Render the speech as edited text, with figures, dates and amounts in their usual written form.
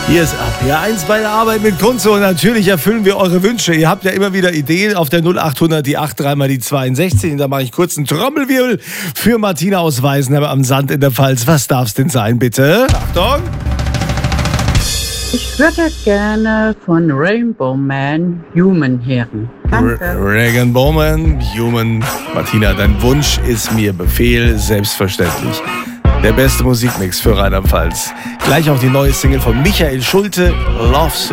Hier ist RPR1 bei der Arbeit mit Kunze und natürlich erfüllen wir eure Wünsche. Ihr habt ja immer wieder Ideen auf der 0800, die 83 mal die 62. Und da mache ich kurz einen Trommelwirbel für Martina aus Weißenheim am Sand in der Pfalz. Was darf's denn sein, bitte? Achtung! Ich würde gerne von Rainbow Man Human hören. Danke. Regan Bowman, Human. Martina, dein Wunsch ist mir Befehl, selbstverständlich. Der beste Musikmix für Rheinland-Pfalz. Gleich auch die neue Single von Michael Schulte, Love Sick.